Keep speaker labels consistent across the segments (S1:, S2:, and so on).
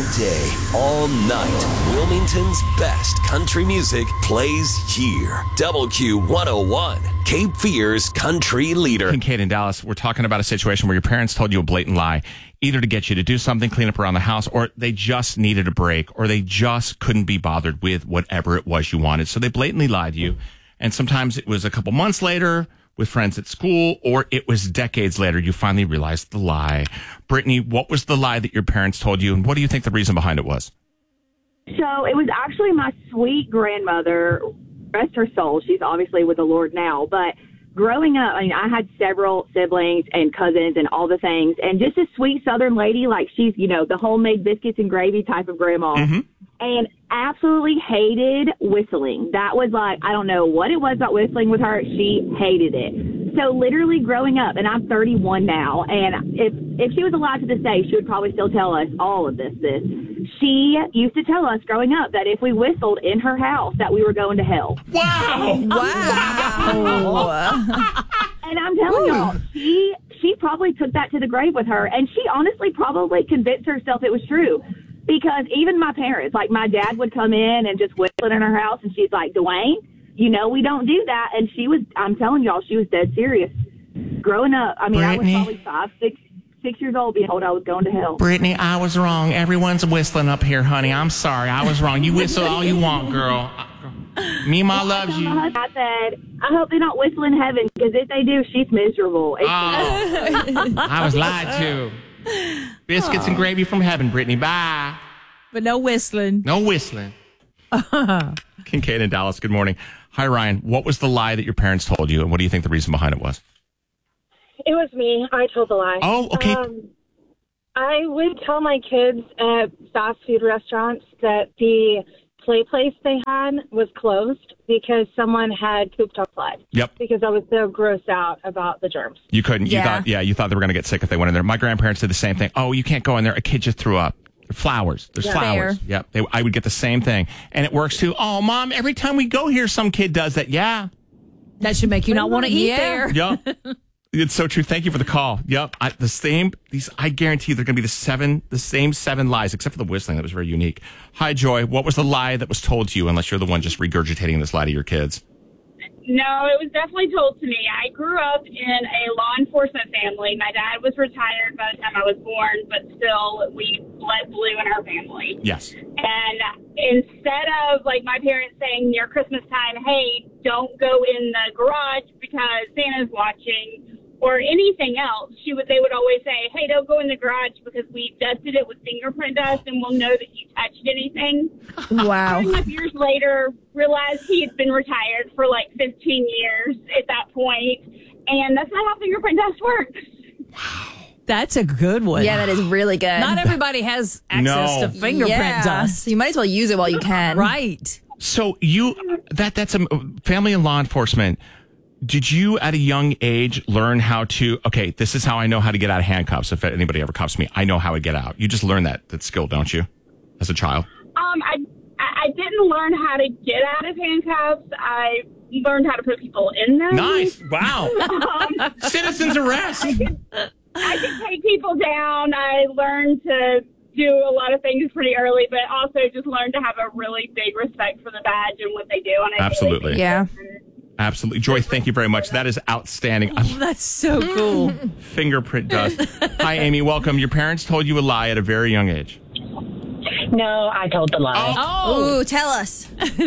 S1: day, all night. Wilmington's best country music plays here. WQ101, Cape Fear's country leader.
S2: Kincaid in Dallas, we're talking about a situation where your parents told you a blatant lie, either to get you to do something, clean up around the house, or they just needed a break, or they just couldn't be bothered with whatever it was you wanted. So they blatantly lied to you. And sometimes it was a couple months later with friends at school, or it was decades later you finally realized the lie. Brittany, what was the lie that your parents told you, and what do you think the reason behind it was?
S3: So it was actually my sweet grandmother, rest her soul. She's obviously with the Lord now, but growing up, I mean, I had several siblings and cousins and all the things, and just a sweet Southern lady, like she's, you know, the homemade biscuits and gravy type of grandma, and absolutely hated whistling. That was like, I don't know what it was about whistling with her. She hated it. So literally growing up, and I'm 31 now, and if she was alive to this day, she would probably still tell us all of this. She used to tell us growing up that if we whistled in her house, that we were going to hell.
S2: Wow!
S4: Wow.
S3: And I'm telling y'all, she probably took that to the grave with her, and she honestly probably convinced herself it was true. Because even my parents, like my dad would come in and just whistle in her house, and she's like, Dwayne, you know we don't do that. And she was, I'm telling y'all, she was dead serious. Growing up, I mean,
S2: Brittany.
S3: I was probably 6 years old being told I was going to hell.
S2: Brittany, I was wrong. Everyone's whistling up here, honey. I'm sorry. I was wrong. You whistle all you want, girl. Mima loves you.
S3: I said, I hope they don't whistle in heaven, because if they do, she's miserable.
S2: I was lied to. Biscuits and gravy from heaven, Brittany. Bye.
S4: But no whistling.
S2: No whistling. Kincaid in Dallas, good morning. Hi, Ryan. What was the lie that your parents told you, and what do you think the reason behind it was?
S5: It was me. I told the lie.
S2: Oh, okay.
S5: I would tell my kids at fast food restaurants that the play place they had was closed because someone had pooped on slide.
S2: Yep.
S5: Because I was so grossed out about the germs.
S2: You couldn't.
S4: Yeah.
S2: You thought they were going to get sick if they went in there. My grandparents did the same thing. Oh, you can't go in there. A kid just threw up. Flowers. There's flowers.
S4: Fair.
S2: Yep. I would get the same thing. And it works too. Oh, Mom, every time we go here, some kid does that. Yeah.
S4: That should make you not want to eat there.
S2: Yep. It's so true. Thank you for the call. Yep. I guarantee they're going to be the same 7 lies, except for the whistling. That was very unique. Hi, Joy. What was the lie that was told to you, unless you're the one just regurgitating this lie to your kids?
S6: No, it was definitely told to me. I grew up in a law enforcement family. My dad was retired by the time I was born, but still we bled blue in our family.
S2: Yes.
S6: And instead of like my parents saying near Christmas time, hey, don't go in the garage because Santa's watching, or anything else, they would always say, hey, don't go in the garage because we dusted it with fingerprint dust and we'll know that you touched anything.
S4: Wow.
S6: 2.5 years later, realized he had been retired for like 15 years at that point, and that's not how fingerprint dust works.
S4: That's a good one.
S7: Yeah, that is really good.
S4: Not everybody has access to fingerprint dust.
S7: You might as well use it while you can.
S4: Right.
S2: So that's a family and law enforcement. Did you, at a young age, learn how to, okay, this is how I know how to get out of handcuffs. If anybody ever cuffs me, I know how to get out. You just learn that skill, don't you, as a child?
S6: I didn't learn how to get out of handcuffs. I learned how to put people in them.
S2: Nice. Wow. Citizen's arrest.
S6: I could take people down. I learned to do a lot of things pretty early, but also just learned to have a really big respect for the badge and what they do. And
S2: Absolutely.
S7: Yeah.
S2: Absolutely. Joy, thank you very much. That is outstanding.
S4: That's so cool.
S2: Fingerprint dust. Hi, Amy. Welcome. Your parents told you a lie at a very young age.
S8: No, I told the lie.
S4: Oh.
S7: Ooh, tell us.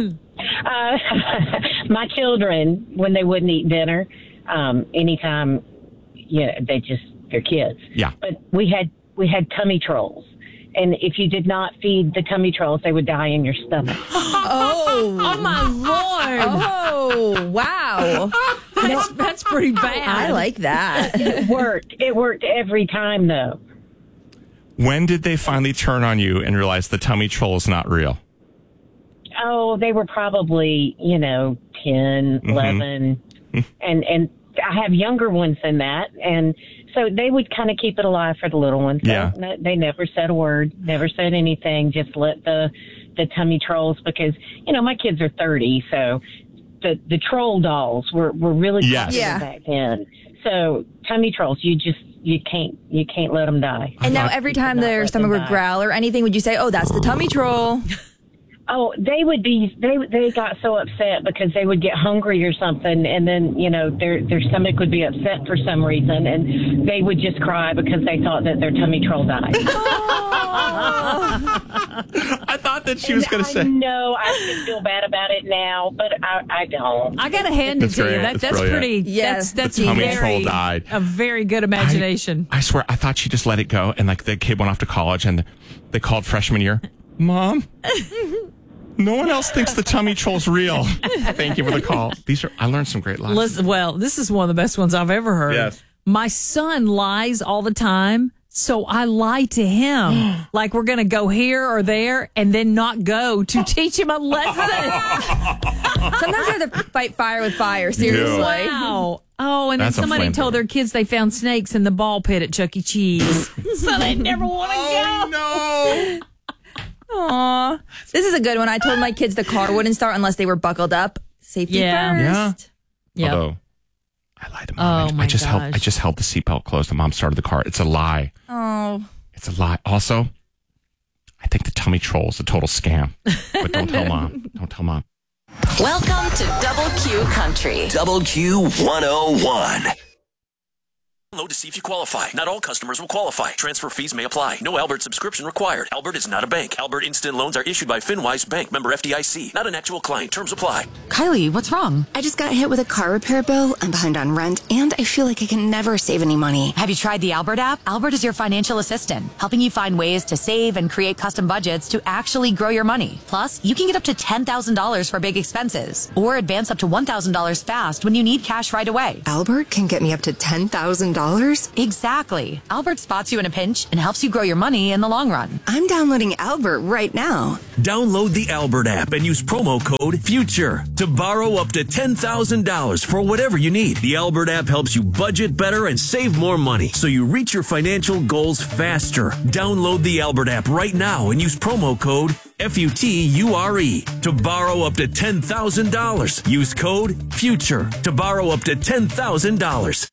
S8: My children, when they wouldn't eat dinner, anytime, they're kids.
S2: Yeah.
S8: But we had tummy trolls. And if you did not feed the tummy trolls, they would die in your stomach.
S4: Oh my Lord.
S7: Oh, wow.
S4: That's pretty bad.
S7: I like that.
S8: It worked. It worked every time, though.
S2: When did they finally turn on you and realize the tummy troll is not real?
S8: Oh, they were probably, 10, 11. And I have younger ones than that. And so they would kind of keep it alive for the little ones.
S2: Yeah.
S8: So they never said a word, never said anything, just let the tummy trolls, because, my kids are 30. So the troll dolls were really popular back then. So tummy trolls, you can't let them die.
S7: And now every time their stomach would growl or anything, would you say, "Oh, that's the tummy troll"?
S8: Oh, they would be. They got so upset because they would get hungry or something, and then their stomach would be upset for some reason, and they would just cry because they thought that their tummy troll died.
S2: I thought that she was going to say.
S8: No, I feel bad about it now, but I don't.
S4: I got to hand it to you. That's pretty.
S7: Yes,
S4: that's
S2: the tummy troll died.
S4: A very good imagination.
S2: I swear, I thought she just let it go, and like the kid went off to college, and they called freshman year. Mom, no one else thinks the tummy troll's real. Thank you for the call. I learned some great lessons.
S4: Well, this is one of the best ones I've ever heard.
S2: Yes.
S4: My son lies all the time, so I lie to him like we're going to go here or there and then not go to teach him a lesson.
S7: Sometimes you have to fight fire with fire, seriously.
S4: Wow. Oh, and then
S2: That's a
S4: somebody told
S2: flamethrower.
S4: their kids they found snakes in the ball pit at Chuck E. Cheese. So they never want to go.
S2: No.
S7: Aw. This is a good one. I told my kids the car wouldn't start unless they were buckled up. Safety first.
S4: Yeah.
S2: Although, I lied to Mom.
S4: Oh, my
S2: I just
S4: gosh.
S2: held the seatbelt closed and Mom started the car. It's a lie.
S7: Oh.
S2: It's a lie. Also, I think the tummy troll is a total scam. But don't tell Mom. Don't tell Mom.
S9: Welcome to Double Q Country.
S1: Double Q 101.
S10: Download to see if you qualify. Not all customers will qualify. Transfer fees may apply. No Albert subscription required. Albert is not a bank. Albert Instant Loans are issued by FinWise Bank, member FDIC. Not an actual client. Terms apply.
S11: Kylie, what's wrong? I just got hit with a car repair bill. I'm behind on rent, and I feel like I can never save any money.
S12: Have you tried the Albert app? Albert is your financial assistant, helping you find ways to save and create custom budgets to actually grow your money. Plus, you can get up to $10,000 for big expenses, or advance up to $1,000 fast when you need cash right away.
S11: Albert can get me up to $10,000?
S12: Exactly. Albert spots you in a pinch and helps you grow your money in the long run.
S11: I'm downloading Albert right now.
S10: Download the Albert app and use promo code FUTURE to borrow up to $10,000 for whatever you need. The Albert app helps you budget better and save more money so you reach your financial goals faster. Download the Albert app right now and use promo code FUTURE to borrow up to $10,000. Use code FUTURE to borrow up to $10,000.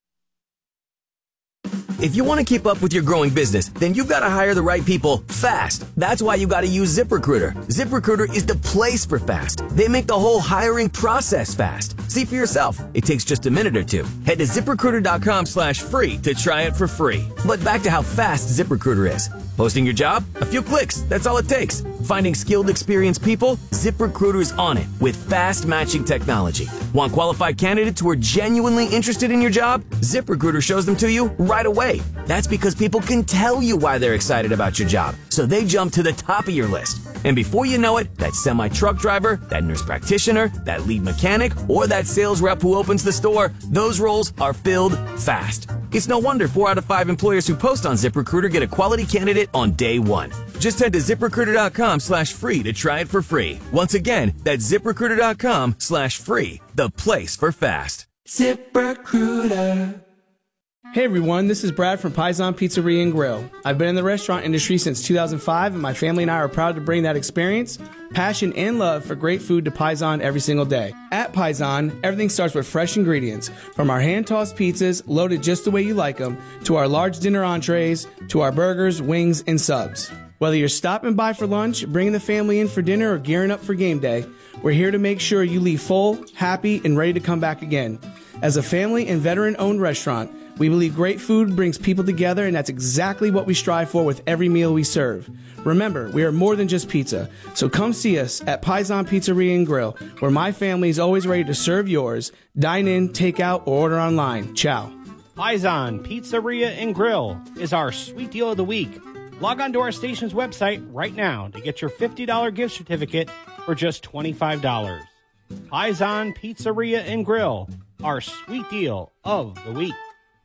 S13: If you want to keep up with your growing business, then you've got to hire the right people fast. That's why you got to use ZipRecruiter. ZipRecruiter is the place for fast. They make the whole hiring process fast. See for yourself. It takes just a minute or two. Head to ZipRecruiter.com/free to try it for free. But back to how fast ZipRecruiter is. Posting your job? A few clicks. That's all it takes. Finding skilled, experienced people? ZipRecruiter is on it with fast matching technology. Want qualified candidates who are genuinely interested in your job? ZipRecruiter shows them to you right away. That's because people can tell you why they're excited about your job, so they jump to the top of your list. And before you know it, that semi-truck driver, that nurse practitioner, that lead mechanic, or that sales rep who opens the store, those roles are filled fast. It's no wonder 4 out of 5 employers who post on ZipRecruiter get a quality candidate on day one. Just head to ZipRecruiter.com/free to try it for free. Once again, that's ZipRecruiter.com/free, the place for fast.
S14: ZipRecruiter. Hey everyone, this is Brad from Paisan Pizzeria and Grill. I've been in the restaurant industry since 2005, and my family and I are proud to bring that experience, passion, and love for great food to Paisan every single day. At Paisan, everything starts with fresh ingredients, from our hand-tossed pizzas, loaded just the way you like them, to our large dinner entrees, to our burgers, wings, and subs. Whether you're stopping by for lunch, bringing the family in for dinner, or gearing up for game day, we're here to make sure you leave full, happy, and ready to come back again. As a family and veteran-owned restaurant, we believe great food brings people together, and that's exactly what we strive for with every meal we serve. Remember, we are more than just pizza, so come see us at Paisan Pizzeria and Grill, where my family is always ready to serve yours. Dine in, take out, or order online. Ciao.
S15: Paisan Pizzeria and Grill is our sweet deal of the week. Log on to our station's website right now to get your $50 gift certificate for just $25. Paisan Pizzeria and Grill, our sweet deal of the week.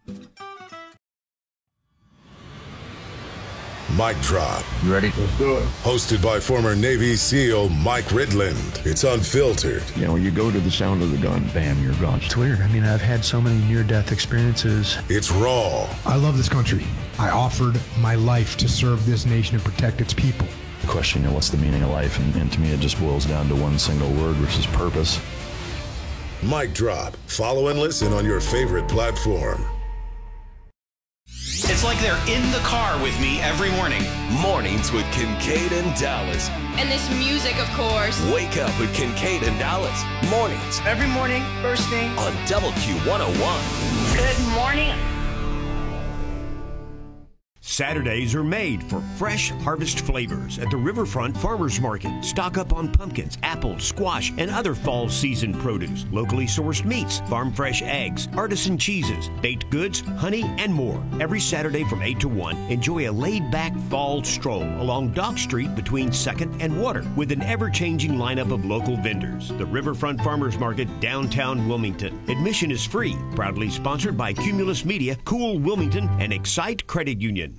S16: Mic Drop.
S17: You ready? Let's do it.
S16: Hosted by former Navy SEAL Mike Ridland. It's unfiltered.
S17: You know, when you go to the sound of the gun, bam, you're gone.
S18: It's weird. I mean, I've had so many near-death experiences.
S16: It's raw.
S19: I love this country. I offered my life to serve this nation and protect its people.
S17: The question, you know, what's the meaning of life? And to me, it just boils down to one single word, which is purpose.
S16: Mic Drop. Follow and listen on your favorite platform.
S20: It's like they're in the car with me every morning.
S1: Mornings with Kincaid and Dallas.
S21: And this music, of course.
S1: Wake up with Kincaid and Dallas. Mornings.
S22: Every morning, first thing.
S1: On WQ101.
S22: Good morning.
S23: Saturdays are made for fresh harvest flavors at the Riverfront Farmers Market. Stock up on pumpkins, apples, squash, and other fall season produce. Locally sourced meats, farm fresh eggs, artisan cheeses, baked goods, honey, and more. Every Saturday from 8 to 1, enjoy a laid-back fall stroll along Dock Street between 2nd and Water with an ever-changing lineup of local vendors. The Riverfront Farmers Market, downtown Wilmington. Admission is free. Proudly sponsored by Cumulus Media, Cool Wilmington, and Excite Credit Union.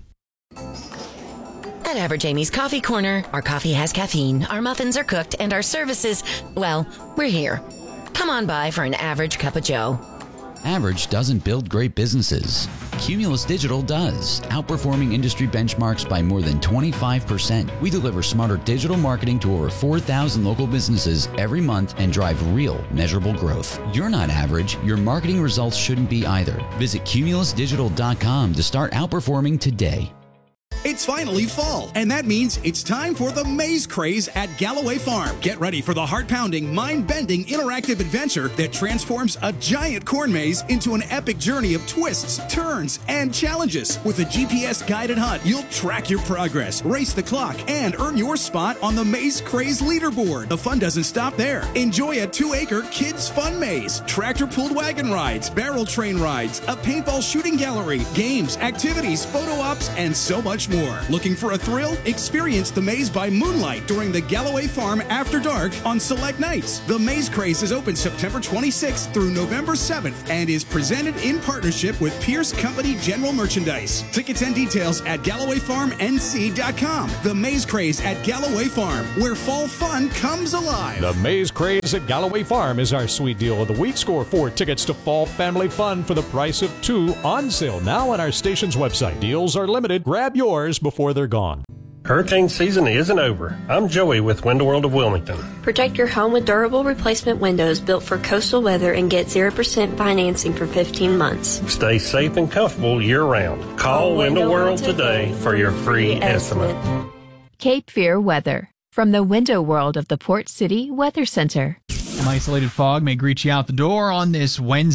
S24: At Average Amy's Coffee Corner, our coffee has caffeine, our muffins are cooked, and our services, well, we're here. Come on by for an average cup of joe.
S25: Average doesn't build great businesses. Cumulus Digital does, outperforming industry benchmarks by more than 25%. We deliver smarter digital marketing to over 4,000 local businesses every month and drive real, measurable growth. You're not average. Your marketing results shouldn't be either. Visit cumulusdigital.com to start outperforming today.
S26: It's finally fall, and that means it's time for the Maze Craze at Galloway Farm. Get ready for the heart-pounding, mind-bending, interactive adventure that transforms a giant corn maze into an epic journey of twists, turns, and challenges. With a GPS-guided hunt, you'll track your progress, race the clock, and earn your spot on the Maze Craze leaderboard. The fun doesn't stop there. Enjoy a 2-acre kids' fun maze, tractor-pulled wagon rides, barrel train rides, a paintball shooting gallery, games, activities, photo ops, and so much more. Looking for a thrill? Experience the maze by moonlight during the Galloway Farm After Dark on select nights. The Maze Craze is open September 26th through November 7th and is presented in partnership with Pierce Company General Merchandise. Tickets and details at GallowayFarmNC.com. The Maze Craze at Galloway Farm, where fall fun comes alive.
S27: The Maze Craze at Galloway Farm is our sweet deal of the week. Score 4 tickets to fall family fun for the price of 2 on sale now on our station's website. Deals are limited. Grab yours before they're gone.
S28: Hurricane season isn't over. I'm Joey with Window World of Wilmington.
S29: Protect your home with durable replacement windows built for coastal weather and get 0% financing for 15 months.
S28: Stay safe and comfortable year-round. Call Window World today for your free estimate.
S30: Cape Fear weather from the Window World of the Port City Weather Center.
S31: Some isolated fog may greet you out the door on this Wednesday.